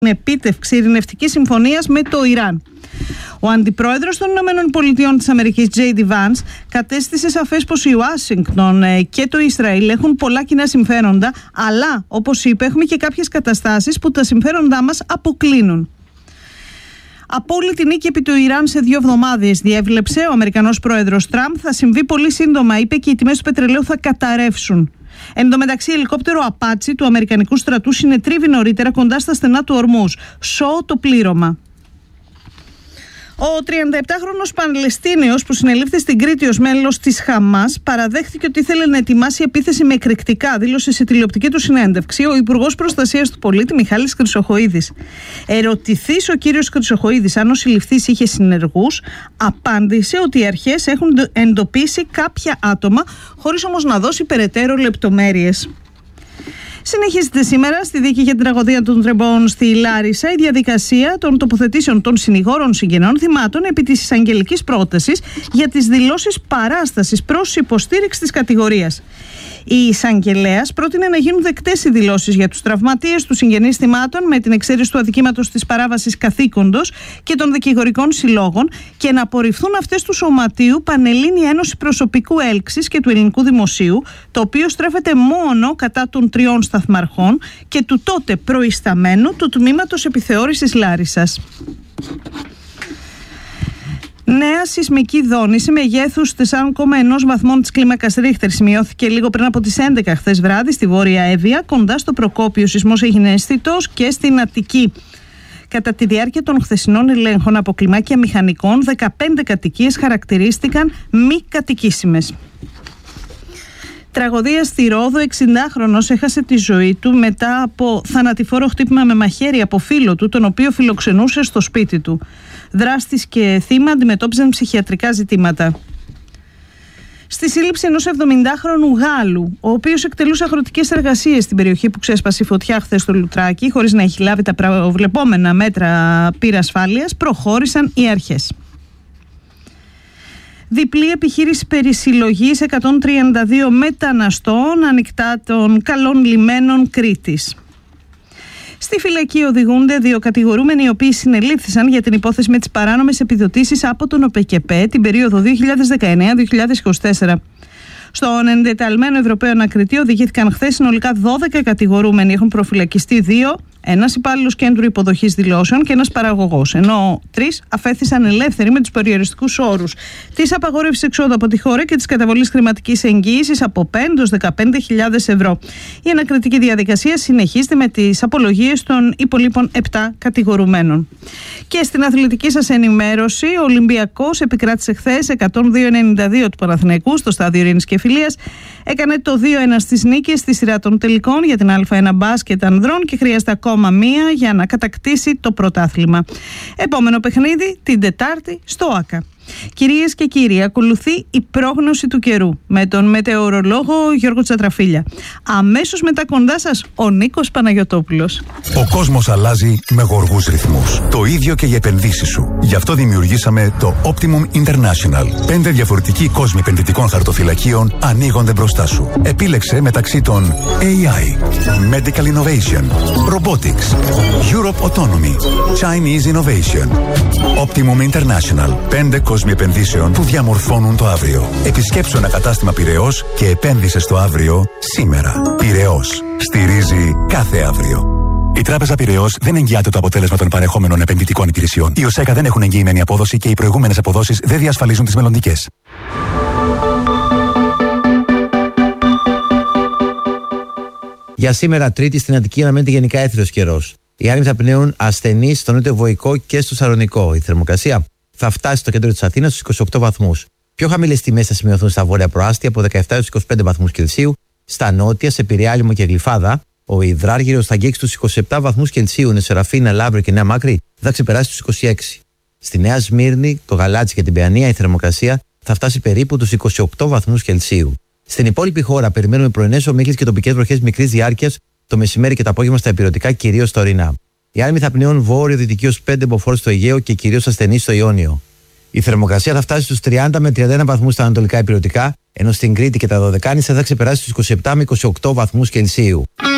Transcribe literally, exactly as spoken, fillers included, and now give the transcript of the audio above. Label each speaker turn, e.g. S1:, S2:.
S1: επίτευξη ειρηνευτικής συμφωνίας με το Ιράν. Ο αντιπρόεδρος των Ηνωμένων Πολιτειών της Αμερικής, τζέι ντι Vance, κατέστησε σαφές πως η Ουάσιγκτον και το Ισραήλ έχουν πολλά κοινά συμφέροντα, αλλά, όπως είπε, έχουμε και κάποιες καταστάσεις που τα συμφέροντά μας αποκλίνουν. Απόλυτη νίκη επί του Ιράν σε δύο εβδομάδες, διέβλεψε ο Αμερικανός πρόεδρος Τραμπ. Θα συμβεί πολύ σύντομα, είπε, και οι τιμές του πετρελαίου θα καταρρεύσουν. Εν τω μεταξύ, ελικόπτερο Απάτσι του Αμερικανικού στρατού συνετρίβει νωρίτερα κοντά στα στενά του Ορμούζ. Σώω το πλήρωμα. Ο τριανταεπτάχρονος Παλαιστίνιος που συνελήφθη στην Κρήτη ως μέλος της Χαμάς παραδέχθηκε ότι ήθελε να ετοιμάσει επίθεση με εκρηκτικά, δήλωσε σε τηλεοπτική του συνέντευξη ο Υπουργός Προστασίας του Πολίτη Μιχάλης Χρυσοχοΐδης. Ερωτηθείς ο κύριος Χρυσοχοΐδης αν ο συλληφθής είχε συνεργούς, απάντησε ότι οι αρχές έχουν εντοπίσει κάποια άτομα, χωρίς όμως να δώσει περαιτέρω λεπτομέρειες. Συνεχίζεται σήμερα στη δίκη για την τραγωδία των Τρεμπών στη Λάρισα η διαδικασία των τοποθετήσεων των συνηγόρων συγγενών θυμάτων επί της εισαγγελικής πρότασης για τις δηλώσεις παράστασης προς υποστήριξη της κατηγορίας. Η εισαγγελέας πρότεινε να γίνουν δεκτές οι δηλώσεις για τους τραυματίες, τους συγγενείς θυμάτων, με την εξαίρεση του αδικήματος της παράβασης καθήκοντος και των δικηγορικών συλλόγων, και να απορριφθούν αυτές του Σωματείου Πανελλήνια Ένωση Προσωπικού Έλξης και του Ελληνικού Δημοσίου, το οποίο στρέφεται μόνο κατά των τριών σταθμαρχών και του τότε προϊσταμένου του τμήματος επιθεώρησης Λάρισσας. Νέα σεισμική δόνηση μεγέθους τεσσάρων κόμμα ένα βαθμών της κλίμακας Ρίχτερ σημειώθηκε λίγο πριν από τις έντεκα χθες βράδυ στη Βόρεια Εύβοια, κοντά στο Προκόπιο. Ο σεισμός έγινε αισθητός και στην Αττική. Κατά τη διάρκεια των χθεσινών ελέγχων από κλιμάκια μηχανικών, δεκαπέντε κατοικίες χαρακτηρίστηκαν μη κατοικήσιμες. Τραγωδία στη Ρόδο, εξηντάχρονος έχασε τη ζωή του μετά από θανατηφόρο χτύπημα με μαχαίρι από φίλο του, τον οποίο φιλοξενούσε στο σπίτι του. Δράστης και θύμα αντιμετώπιζαν ψυχιατρικά ζητήματα. Στη σύλληψη ενός εβδομηντάχρονου Γάλλου, ο οποίος εκτελούσε αγροτικές εργασίες στην περιοχή που ξέσπασε η φωτιά χθες στο Λουτράκι, χωρίς να έχει λάβει τα προβλεπόμενα μέτρα πύρα ασφάλειας, προχώρησαν οι αρχές. Διπλή επιχείρηση περισυλλογής εκατόν τριάντα δύο μεταναστών ανοιχτά των καλών λιμένων Κρήτης. Στη φυλακή οδηγούνται δύο κατηγορούμενοι, οι οποίοι συνελήφθησαν για την υπόθεση με τις παράνομες επιδοτήσεις από τον ΟΠΕΚΕΠΕ την περίοδο δύο χιλιάδες δεκαεννέα με δύο χιλιάδες είκοσι τέσσερα. Στον εντεταλμένο Ευρωπαίο ανακριτή οδηγήθηκαν χθες συνολικά δώδεκα κατηγορούμενοι. Έχουν προφυλακιστεί δύο, ένας υπάλληλος κέντρου υποδοχής δηλώσεων και ένας παραγωγός, ενώ τρεις αφέθησαν ελεύθεροι με τους περιοριστικούς όρους της απαγόρευσης εξόδου από τη χώρα και της καταβολής χρηματικής εγγύησης από πέντε έως δεκαπέντε χιλιάδες ευρώ. Η ανακριτική διαδικασία συνεχίζεται με τις απολογίες των υπολείπων επτά κατηγορουμένων. Και στην αθλητική σας ενημέρωση, ο Ολυμπιακός επικράτησε χθες εκατόν δύο ενενήντα δύο του Παναθηναϊκού στο στάδιο Ειρήνης και Φιλίας. Έκανε το δύο ένα στις νίκες στη σειρά των τελικών για την Α ένα μπάσκετ ανδρών και χρειάζεται ακόμα μία για να κατακτήσει το πρωτάθλημα. Επόμενο παιχνίδι την Τετάρτη στο ΆΚΑ. Κυρίες και κύριοι, ακολουθεί η πρόγνωση του καιρού με τον μετεωρολόγο Γιώργο Τσατραφίλια. Αμέσως μετά κοντά σας ο Νίκος Παναγιωτόπουλος.
S2: Ο κόσμος αλλάζει με γοργούς ρυθμούς. Το ίδιο και οι επενδύσεις σου. Γι' αυτό δημιουργήσαμε το Optimum International. Πέντε διαφορετικοί κόσμοι επενδυτικών χαρτοφυλακίων ανοίγονται μπροστά σου. Επίλεξε μεταξύ των έι άι, Medical Innovation, Robotics, Europe Autonomy, Chinese Innovation. Optimum International. Πέντε κόσμοι επενδύσεων που διαμορφώνουν το αύριο. Επισκέψου ένα κατάστημα Πειραιώς και επένδυσε στο αύριο σήμερα. Πειραιώς. Στηρίζει κάθε αύριο. Η Τράπεζα Πειραιώς δεν εγγυάται το αποτέλεσμα των παρεχόμενων επενδυτικών υπηρεσιών. Οι ΟΣΕΚΑ δεν έχουν εγγυημένη απόδοση και οι προηγούμενες αποδόσεις δεν διασφαλίζουν τις μελλοντικές.
S3: Για σήμερα, Τρίτη, στην Αττική αναμένεται γενικά έθριος καιρός. Οι άνεμοι θα πνέουν ασθενείς στο νότιο Βοϊκό και στο Σαλονικό. Η θερμοκρασία θα φτάσει στο κέντρο της Αθήνας στους είκοσι οκτώ βαθμούς. Πιο χαμηλές τιμές θα σημειωθούν στα βόρεια προάστια από δεκαεπτά έως είκοσι πέντε βαθμούς Κελσίου, στα νότια, σε Πειραιά, Λίμνο και Γλυφάδα. Ο Ιδράργυρος θα αγγίξει τους είκοσι επτά βαθμούς Κελσίου, ενώ Σεραφίνα, Λαύριο και Νέα Μάκρη θα ξεπεράσει τους είκοσι έξι. Στη Νέα Σμύρνη, το Γαλάτσι και την Παιανία η θερμοκρασία θα φτάσει περίπου τους είκοσι οκτώ βαθμούς Κελσίου. Στην υπόλοιπη χώρα περιμένουμε πρωινές ομίχλες και τοπικές βροχές μικρής διάρκειας το μεσημέρι και το απόγευμα στα ηπειρωτικά, κυρίως στα ορεινά. Οι άνεμοι θα πνέουν βόρειο-δυτική ως πέντε μποφόρ στο Αιγαίο και κυρίως ασθενείς στο Ιόνιο. Η θερμοκρασία θα φτάσει στους τριάντα με τριάντα ένα βαθμούς στα ανατολικά ηπειρωτικά, ενώ στην Κρήτη και τα Δωδεκάνησα θα ξεπεράσει στους είκοσι επτά με είκοσι οκτώ βαθμούς Κελσίου.